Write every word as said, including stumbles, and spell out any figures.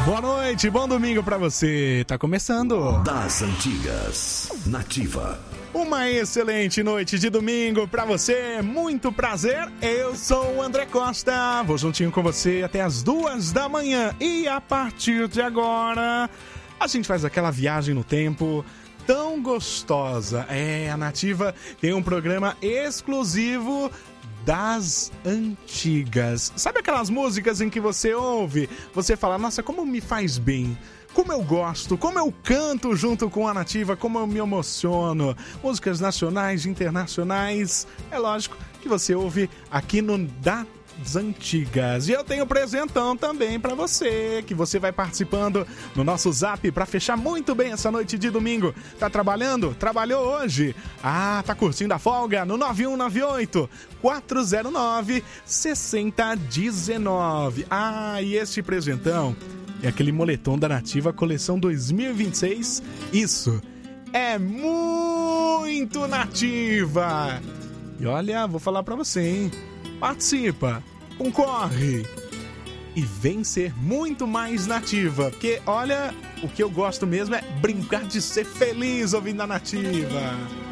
Boa noite, bom domingo pra você. Tá começando Das Antigas, Nativa. Uma excelente noite de domingo pra você. Muito prazer, eu sou o André Costa. Vou juntinho com você até as duas da manhã. E a partir de agora, a gente faz aquela viagem no tempo tão gostosa. É, a Nativa tem um programa exclusivo das antigas. Sabe aquelas músicas em que você ouve, você fala, nossa, como me faz bem, como eu gosto, como eu canto junto com a Nativa, como eu me emociono. Músicas nacionais, internacionais, é lógico que você ouve aqui no Das Antigas. E eu tenho presentão também pra você, que você vai participando no nosso zap pra fechar muito bem essa noite de domingo. Tá trabalhando? Trabalhou hoje? Ah, tá curtindo a folga? No nove um nove oito, quatro zero nove, seis zero um nove. Ah, e este presentão é aquele moletom da Nativa coleção dois mil e vinte e seis. Isso é muito Nativa. E olha, vou falar pra você, hein? Participa, concorre e vem ser muito mais Nativa. Porque, olha, o que eu gosto mesmo é brincar de ser feliz ouvindo a Nativa.